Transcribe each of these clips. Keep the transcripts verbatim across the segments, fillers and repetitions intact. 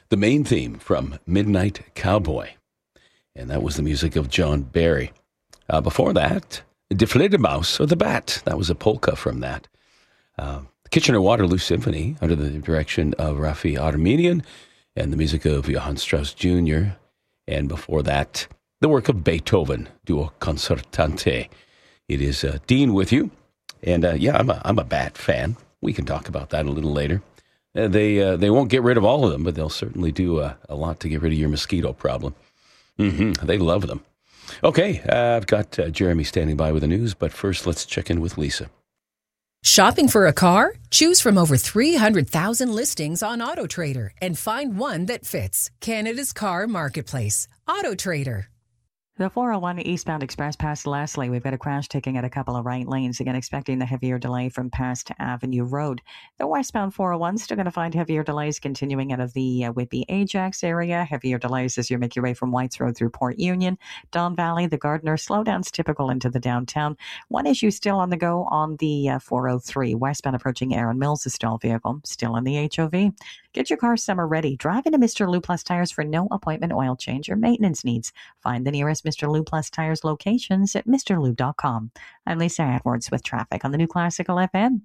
the main theme from Midnight Cowboy. And that was the music of John Barry. Uh, before that, Die Fledermaus, or The Bat. That was a polka from that. Uh, Kitchener-Waterloo Symphony, under the direction of Rafi Armenian, and the music of Johann Strauss Junior And before that, the work of Beethoven, Duo Concertante. It is uh, Dean with you. And uh, yeah, I'm a, I'm a Bat fan. We can talk about that a little later. Uh, they uh, they won't get rid of all of them, but they'll certainly do uh, a lot to get rid of your mosquito problem. Mm-hmm. They love them. Okay, uh, I've got uh, Jeremy standing by with the news, but first let's check in with Lisa. Shopping for a car? Choose from over three hundred thousand listings on AutoTrader and find one that fits. Canada's car marketplace. AutoTrader. The four oh one eastbound express past Leslie. We've got a crash taking at a couple of right lanes. Again, expecting the heavier delay from past Avenue Road. The westbound four oh one still going to find heavier delays continuing out of the uh, Whitby Ajax area. Heavier delays as you make your way from Whites Road through Port Union. Don Valley, the Gardiner, slowdowns typical into the downtown. One issue still on the go on the uh, four oh three. Westbound approaching Aaron Mills, a stalled vehicle. Still in the H O V. Get your car summer ready. Drive into Mister Lou Plus Tires for no appointment oil change or maintenance needs. Find the nearest Mister Lou Plus Tires locations at Mr Lou dot com. I'm Lisa Edwards with traffic on the New Classical F M.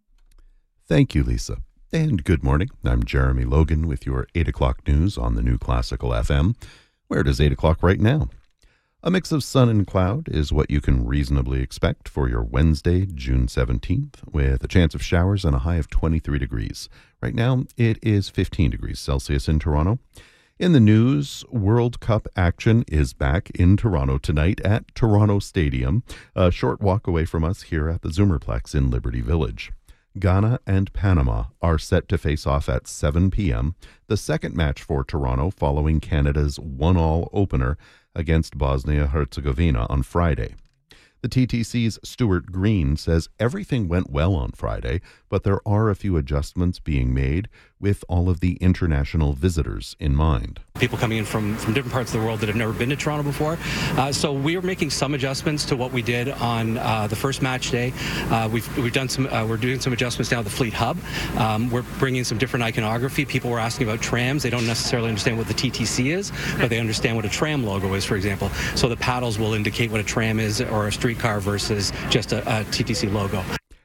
Thank you, Lisa. And good morning. I'm Jeremy Logan with your eight o'clock news on the New Classical F M. Where it is eight o'clock right now. A mix of sun and cloud is what you can reasonably expect for your Wednesday, June seventeenth, with a chance of showers and a high of twenty-three degrees. Right now, it is fifteen degrees Celsius in Toronto. In the news, World Cup action is back in Toronto tonight at Toronto Stadium, a short walk away from us here at the Zoomerplex in Liberty Village. Ghana and Panama are set to face off at seven p.m., the second match for Toronto following Canada's one-all opener against Bosnia-Herzegovina on Friday. The T T C's Stuart Green says everything went well on Friday, but there are a few adjustments being made with all of the international visitors in mind. People coming in from, from different parts of the world that have never been to Toronto before. Uh, so we are making some adjustments to what we did on uh, the first match day. Uh, we've we've done some. Uh, we're doing some adjustments now at the Fleet Hub. Um, we're bringing some different iconography. People were asking about trams. They don't necessarily understand what the T T C is, but they understand what a tram logo is, for example. So the paddles will indicate what a tram is or a streetcar versus just a, a T T C logo.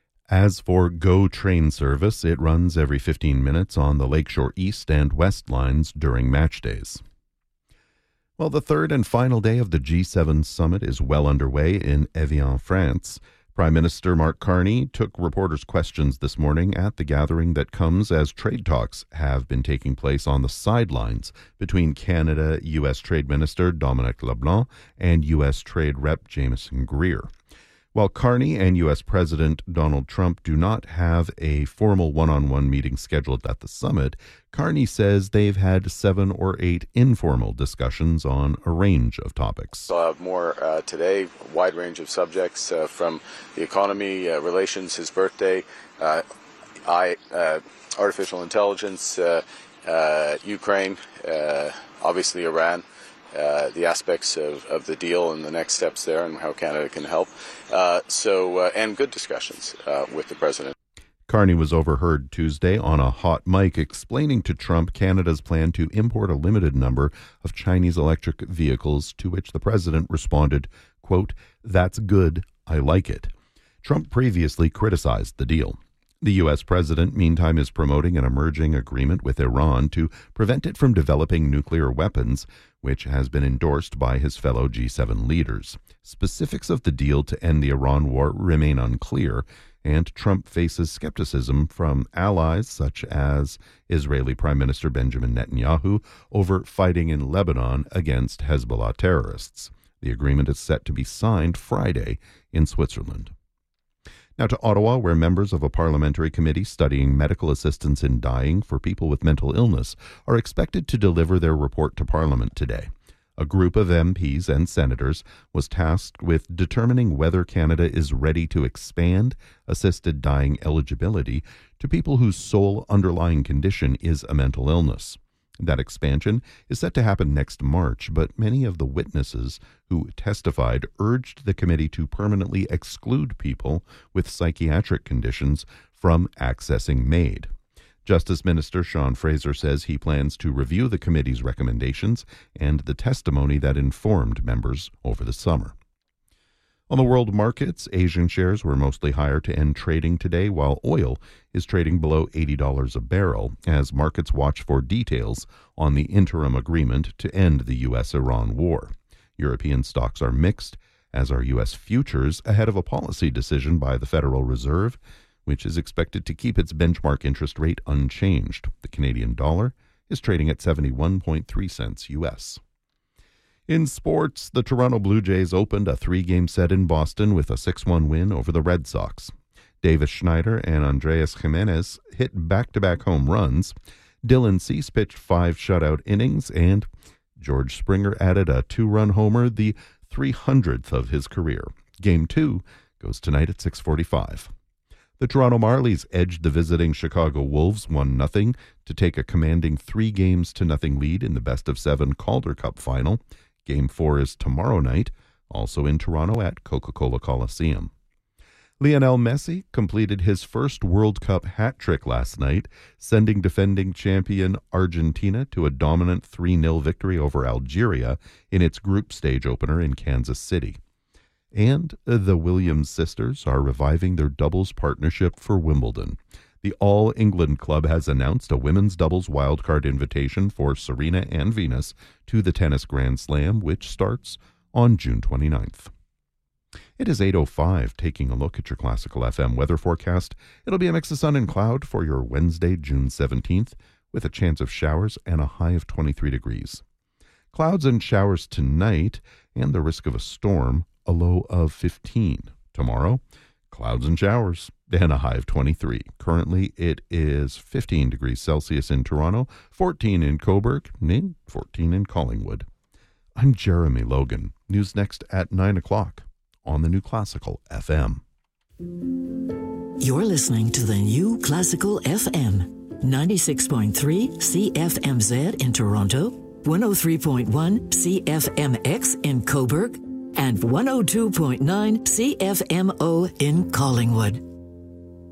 As for GO train service, it runs every fifteen minutes on the Lakeshore East and West lines during match days. Well, the third and final day of the G seven summit is well underway in Evian, France. Prime Minister Mark Carney took reporters' questions this morning at the gathering that comes as trade talks have been taking place on the sidelines between Canada U S Trade Minister Dominic LeBlanc and U S Trade Rep Jameson Greer. While Carney and U S President Donald Trump do not have a formal one-on-one meeting scheduled at the summit, Carney says they've had seven or eight informal discussions on a range of topics. I'll have more uh, today, a wide range of subjects uh, from the economy, uh, relations, his birthday, uh, I, uh, artificial intelligence, uh, uh, Ukraine, uh, obviously Iran. Uh, the aspects of, of the deal and the next steps there and how Canada can help. Uh, so, uh, and good discussions uh, with the president. Carney was overheard Tuesday on a hot mic explaining to Trump Canada's plan to import a limited number of Chinese electric vehicles, to which the president responded, quote, "That's good. I like it." Trump previously criticized the deal. The U S president, meantime, is promoting an emerging agreement with Iran to prevent it from developing nuclear weapons, which has been endorsed by his fellow G seven leaders. Specifics of the deal to end the Iran war remain unclear, and Trump faces skepticism from allies such as Israeli Prime Minister Benjamin Netanyahu over fighting in Lebanon against Hezbollah terrorists. The agreement is set to be signed Friday in Switzerland. Now to Ottawa, where members of a parliamentary committee studying medical assistance in dying for people with mental illness are expected to deliver their report to Parliament today. A group of M Ps and senators was tasked with determining whether Canada is ready to expand assisted dying eligibility to people whose sole underlying condition is a mental illness. That expansion is set to happen next March, but many of the witnesses who testified urged the committee to permanently exclude people with psychiatric conditions from accessing MAID. Justice Minister Sean Fraser says he plans to review the committee's recommendations and the testimony that informed members over the summer. On the world markets, Asian shares were mostly higher to end trading today, while oil is trading below eighty dollars a barrel as markets watch for details on the interim agreement to end the U S Iran war. European stocks are mixed, as are U S futures, ahead of a policy decision by the Federal Reserve, which is expected to keep its benchmark interest rate unchanged. The Canadian dollar is trading at seventy-one point three cents U S. In sports, the Toronto Blue Jays opened a three-game set in Boston with a six one win over the Red Sox. Davis Schneider and Andreas Jimenez hit back-to-back home runs. Dylan Cease pitched five shutout innings, and George Springer added a two-run homer, the three hundredth of his career. Game two goes tonight at six forty-five. The Toronto Marlies edged the visiting Chicago Wolves one nothing to take a commanding three games to nothing lead in the best-of-seven Calder Cup final. Game four is tomorrow night, also in Toronto at Coca-Cola Coliseum. Lionel Messi completed his first World Cup hat trick last night, sending defending champion Argentina to a dominant three nil victory over Algeria in its group stage opener in Kansas City. And the Williams sisters are reviving their doubles partnership for Wimbledon. The All England Club has announced a women's doubles wildcard invitation for Serena and Venus to the Tennis Grand Slam, which starts on June twenty-ninth. It is eight oh five, taking a look at your Classical F M weather forecast. It'll be a mix of sun and cloud for your Wednesday, June seventeenth, with a chance of showers and a high of twenty-three degrees. Clouds and showers tonight, and the risk of a storm, a low of fifteen. Tomorrow, clouds and showers, and a high of twenty-three. Currently, it is fifteen degrees Celsius in Toronto, fourteen in Cobourg, and fourteen in Collingwood. I'm Jeremy Logan. News next at nine o'clock on the New Classical F M. You're listening to the New Classical F M, ninety-six point three C F M Z in Toronto, one oh three point one C F M X in Cobourg, and one oh two point nine C F M O in Collingwood.